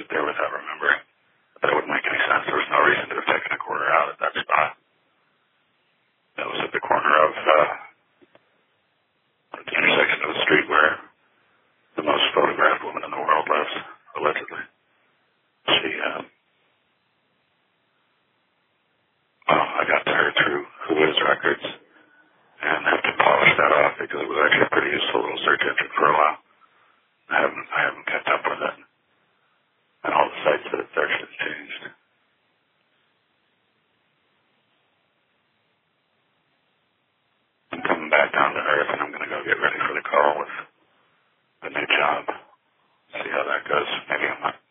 sit there without remembering. But it wouldn't make any sense. There was no reason to have taken a quarter out at that spot. That was at the corner of the intersection of the street where the most photographed woman in the world lives, allegedly. She, I got to her through Hulu's records and have to polish that off because it was actually a pretty useful little search engine for a while. I haven't kept up with it. And all the sites that it searched have changed. I'm coming back down to earth and I'm going to go get ready for the call with the new job. See how that goes. Maybe I'm not